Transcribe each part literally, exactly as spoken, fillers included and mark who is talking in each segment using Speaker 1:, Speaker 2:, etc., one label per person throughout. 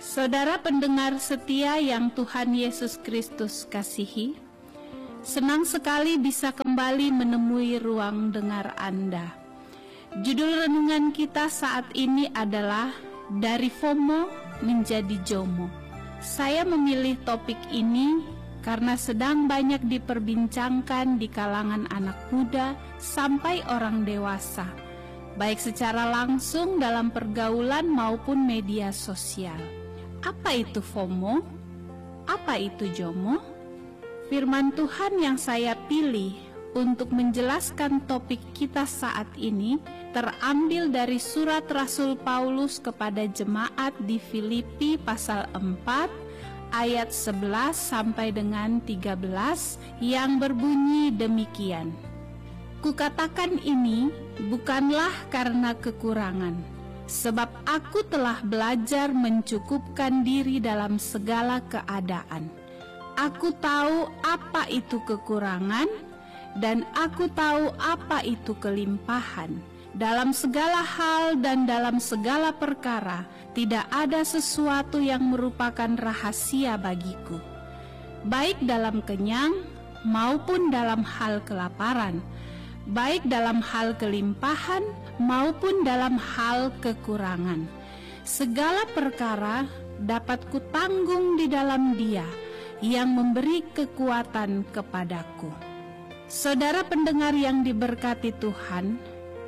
Speaker 1: Saudara pendengar setia yang Tuhan Yesus Kristus kasihi, senang sekali bisa kembali menemui ruang dengar Anda. Judul renungan kita saat ini adalah Dari FOMO Menjadi JOMO. Saya memilih topik ini karena sedang banyak diperbincangkan di kalangan anak muda sampai orang dewasa, baik secara langsung dalam pergaulan maupun media sosial. Apa itu FOMO? Apa itu JOMO? Firman Tuhan yang saya pilih untuk menjelaskan topik kita saat ini terambil dari surat Rasul Paulus kepada jemaat di Filipi pasal empat ayat sebelas sampai dengan tiga belas yang berbunyi demikian. Kukatakan ini bukanlah karena kekurangan, sebab aku telah belajar mencukupkan diri dalam segala keadaan. Aku tahu apa itu kekurangan, dan aku tahu apa itu kelimpahan. Dalam segala hal dan dalam segala perkara, tidak ada sesuatu yang merupakan rahasia bagiku, baik dalam kenyang maupun dalam hal kelaparan, baik dalam hal kelimpahan maupun dalam hal kekurangan. Segala perkara dapat kutanggung di dalam Dia yang memberi kekuatan kepadaku. Saudara pendengar yang diberkati Tuhan,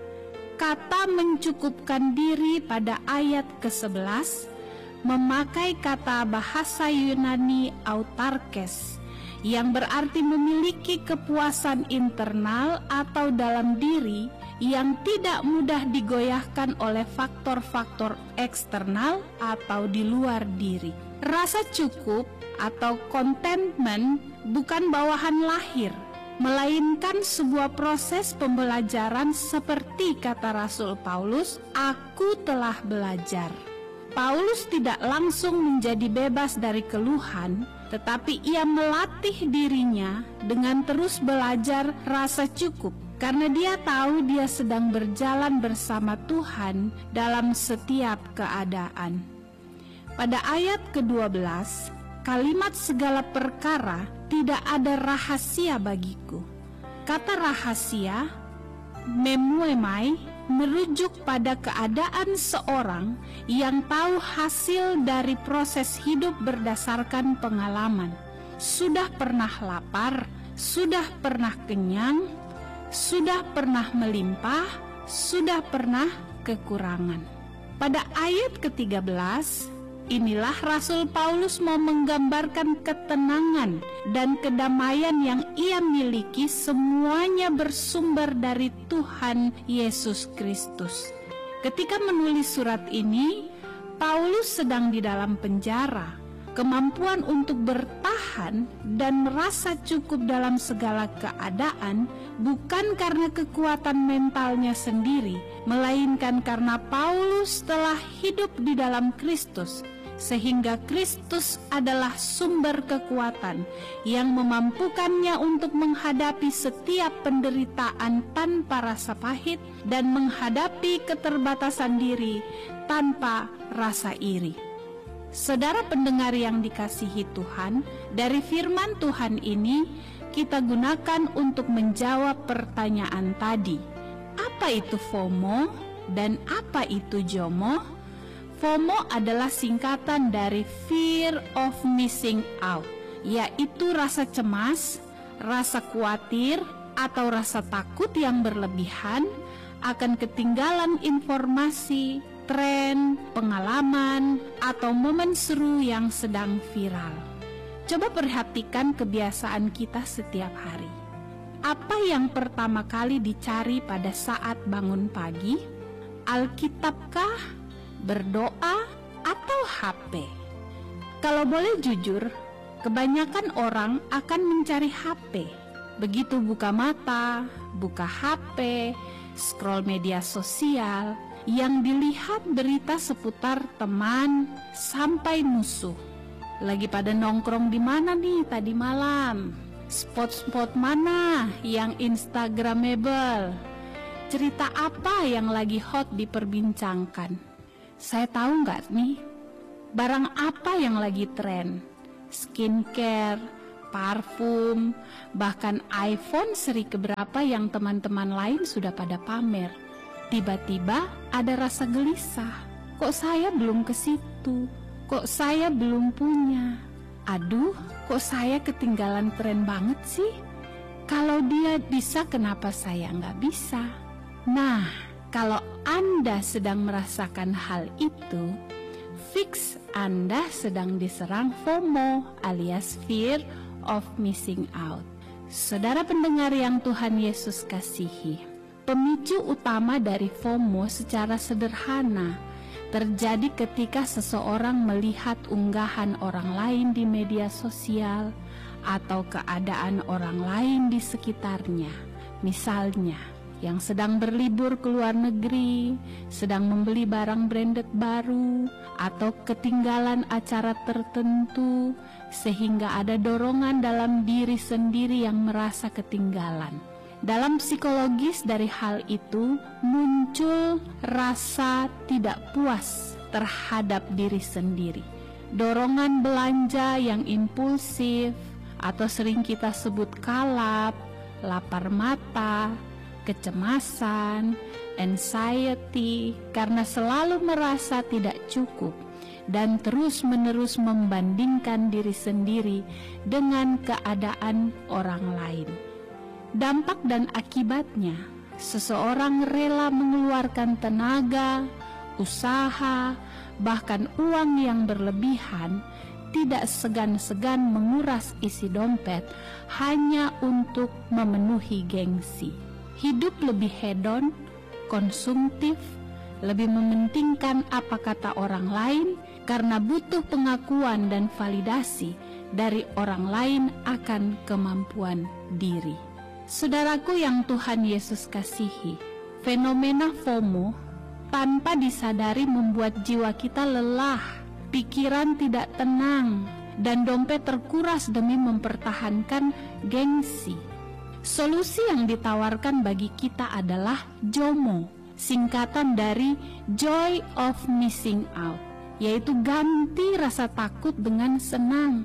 Speaker 1: kata mencukupkan diri pada ayat kesebelas memakai kata bahasa Yunani autarkes, yang berarti memiliki kepuasan internal atau dalam diri yang tidak mudah digoyahkan oleh faktor-faktor eksternal atau di luar diri. Rasa cukup atau contentment bukan bawahan lahir, melainkan sebuah proses pembelajaran seperti kata Rasul Paulus, aku telah belajar. Paulus tidak langsung menjadi bebas dari keluhan, tetapi ia melatih dirinya dengan terus belajar rasa cukup, karena dia tahu dia sedang berjalan bersama Tuhan dalam setiap keadaan. Pada ayat kedua belas, kalimat segala perkara tidak ada rahasia bagiku. Kata rahasia, memuemai, merujuk pada keadaan seorang yang tahu hasil dari proses hidup berdasarkan pengalaman. Sudah pernah lapar, sudah pernah kenyang, sudah pernah melimpah, sudah pernah kekurangan. Pada ayat ketiga belas, inilah Rasul Paulus mau menggambarkan ketenangan dan kedamaian yang ia miliki, semuanya bersumber dari Tuhan Yesus Kristus. Ketika menulis surat ini, Paulus sedang di dalam penjara. Kemampuan untuk bertahan dan merasa cukup dalam segala keadaan bukan karena kekuatan mentalnya sendiri, melainkan karena Paulus telah hidup di dalam Kristus, sehingga Kristus adalah sumber kekuatan yang memampukannya untuk menghadapi setiap penderitaan tanpa rasa pahit dan menghadapi keterbatasan diri tanpa rasa iri. Saudara pendengar yang dikasihi Tuhan, dari firman Tuhan ini kita gunakan untuk menjawab pertanyaan tadi. Apa itu FOMO dan apa itu JOMO? FOMO adalah singkatan dari Fear of Missing Out, yaitu rasa cemas, rasa khawatir, atau rasa takut yang berlebihan akan ketinggalan informasi, tren, pengalaman, atau momen seru yang sedang viral. Coba perhatikan kebiasaan kita setiap hari. Apa yang pertama kali dicari pada saat bangun pagi? Alkitabkah? Berdoa? Atau H P? Kalau boleh jujur, kebanyakan orang akan mencari H P. Begitu buka mata, buka H P, scroll media sosial, yang dilihat berita seputar teman sampai musuh. Lagi pada nongkrong di mana nih tadi malam? Spot-spot mana yang instagramable? Cerita apa yang lagi hot diperbincangkan? Saya tahu nggak nih, barang apa yang lagi tren, skincare, parfum, bahkan iPhone seri keberapa yang teman-teman lain sudah pada pamer. Tiba-tiba ada rasa gelisah, kok saya belum ke situ, kok saya belum punya. Aduh, kok saya ketinggalan tren banget sih? Kalau dia bisa, kenapa saya nggak bisa? Nah, kalau Anda sedang merasakan hal itu, fix Anda sedang diserang FOMO alias fear of missing out. Saudara pendengar yang Tuhan Yesus kasihi, pemicu utama dari FOMO secara sederhana terjadi ketika seseorang melihat unggahan orang lain di media sosial atau keadaan orang lain di sekitarnya. Misalnya, yang sedang berlibur ke luar negeri, sedang membeli barang branded baru, atau ketinggalan acara tertentu, sehingga ada dorongan dalam diri sendiri yang merasa ketinggalan. Dalam psikologis dari hal itu muncul rasa tidak puas terhadap diri sendiri. Dorongan belanja yang impulsif, atau sering kita sebut kalap, lapar mata, kecemasan, anxiety, karena selalu merasa tidak cukup dan terus-menerus membandingkan diri sendiri dengan keadaan orang lain. Dampak dan akibatnya, seseorang rela mengeluarkan tenaga, usaha, bahkan uang yang berlebihan, tidak segan-segan menguras isi dompet hanya untuk memenuhi gengsi. Hidup lebih hedon, konsumtif, lebih mementingkan apa kata orang lain karena butuh pengakuan dan validasi dari orang lain akan kemampuan diri. Saudaraku yang Tuhan Yesus kasihi, fenomena FOMO tanpa disadari membuat jiwa kita lelah, pikiran tidak tenang, dan dompet terkuras demi mempertahankan gengsi. Solusi yang ditawarkan bagi kita adalah JOMO, singkatan dari Joy of Missing Out, yaitu ganti rasa takut dengan senang,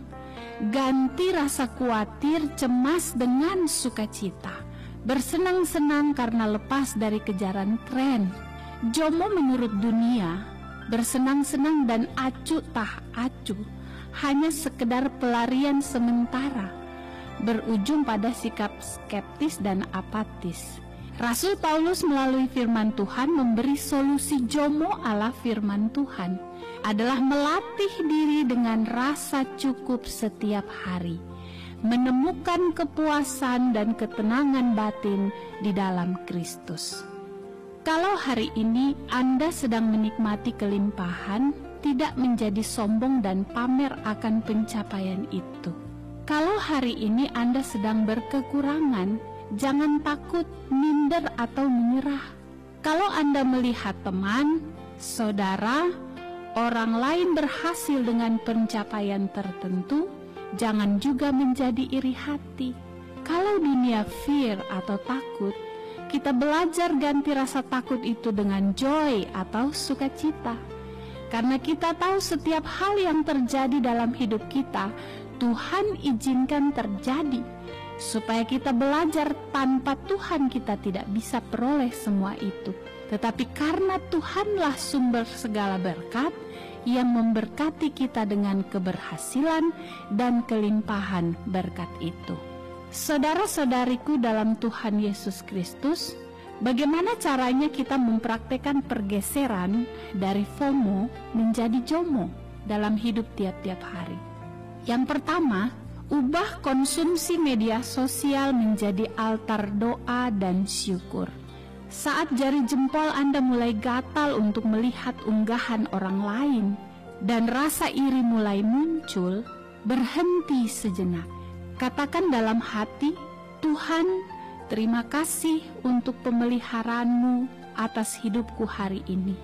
Speaker 1: ganti rasa khawatir, cemas dengan sukacita, bersenang-senang karena lepas dari kejaran tren. JOMO menurut dunia, bersenang-senang dan acuh tak acuh hanya sekedar pelarian sementara, berujung pada sikap skeptis dan apatis. Rasul Paulus melalui firman Tuhan memberi solusi JOMO ala firman Tuhan adalah melatih diri dengan rasa cukup setiap hari, menemukan kepuasan dan ketenangan batin di dalam Kristus. Kalau hari ini Anda sedang menikmati kelimpahan, tidak menjadi sombong dan pamer akan pencapaian itu. Kalau hari ini Anda sedang berkekurangan, jangan takut, minder, atau menyerah. Kalau Anda melihat teman, saudara, orang lain berhasil dengan pencapaian tertentu, jangan juga menjadi iri hati. Kalau dunia fear atau takut, kita belajar ganti rasa takut itu dengan joy atau sukacita. Karena kita tahu setiap hal yang terjadi dalam hidup kita, Tuhan izinkan terjadi, supaya kita belajar tanpa Tuhan kita tidak bisa peroleh semua itu. Tetapi karena Tuhanlah sumber segala berkat, yang memberkati kita dengan keberhasilan dan kelimpahan berkat itu. Saudara-saudariku dalam Tuhan Yesus Kristus, bagaimana caranya kita mempraktekkan pergeseran dari FOMO menjadi JOMO dalam hidup tiap-tiap hari? Yang pertama, ubah konsumsi media sosial menjadi altar doa dan syukur. Saat jari jempol Anda mulai gatal untuk melihat unggahan orang lain dan rasa iri mulai muncul, berhenti sejenak. Katakan dalam hati, Tuhan, terima kasih untuk pemeliharaanmu atas hidupku hari ini.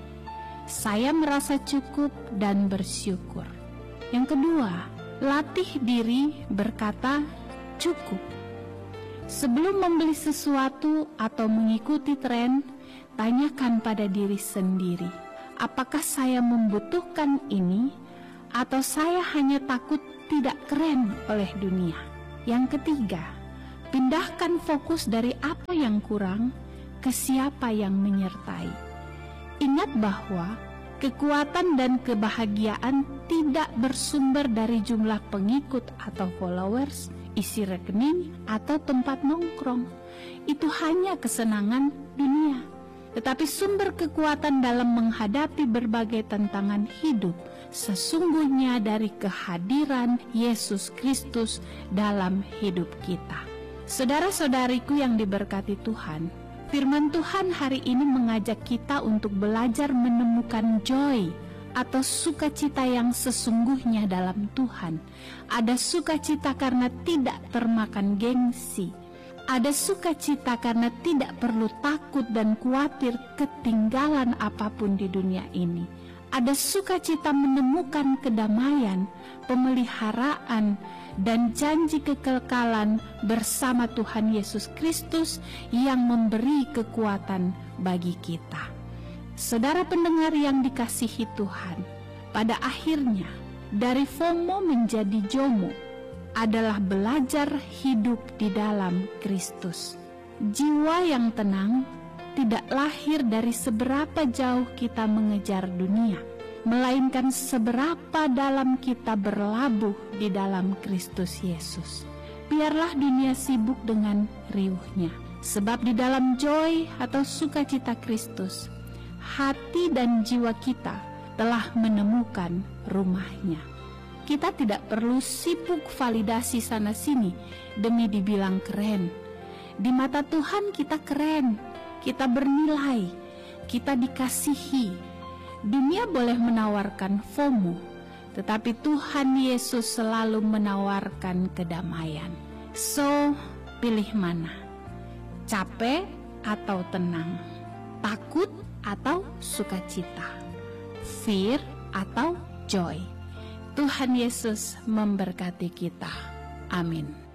Speaker 1: Saya merasa cukup dan bersyukur. Yang kedua, latih diri berkata cukup. Sebelum membeli sesuatu atau mengikuti tren, tanyakan pada diri sendiri, apakah saya membutuhkan ini Atau saya hanya takut tidak keren oleh dunia? Yang ketiga, pindahkan fokus dari apa yang kurang ke siapa yang menyertai. Ingat bahwa kekuatan dan kebahagiaan tidak bersumber dari jumlah pengikut atau followers, isi rekening, atau tempat nongkrong. Itu hanya kesenangan dunia. Tetapi sumber kekuatan dalam menghadapi berbagai tantangan hidup sesungguhnya dari kehadiran Yesus Kristus dalam hidup kita. Saudara-saudariku yang diberkati Tuhan, firman Tuhan hari ini mengajak kita untuk belajar menemukan joy atau sukacita yang sesungguhnya dalam Tuhan. Ada sukacita karena tidak termakan gengsi. Ada sukacita karena tidak perlu takut dan khawatir ketinggalan apapun di dunia ini. Ada sukacita menemukan kedamaian, pemeliharaan, dan janji kekekalan bersama Tuhan Yesus Kristus yang memberi kekuatan bagi kita. Saudara pendengar yang dikasihi Tuhan, pada akhirnya dari FOMO menjadi JOMO adalah belajar hidup di dalam Kristus. Jiwa yang tenang tidak lahir dari seberapa jauh kita mengejar dunia, melainkan seberapa dalam kita berlabuh di dalam Kristus Yesus. Biarlah dunia sibuk dengan riuhnya, sebab di dalam joy atau sukacita Kristus, hati dan jiwa kita telah menemukan rumahnya. Kita tidak perlu sibuk validasi sana-sini demi dibilang keren. Di mata Tuhan kita keren, kita bernilai, kita dikasihi. Dunia boleh menawarkan FOMO, tetapi Tuhan Yesus selalu menawarkan kedamaian. So, pilih mana? Capek atau tenang? Takut atau sukacita? Fear atau joy? Tuhan Yesus memberkati kita. Amin.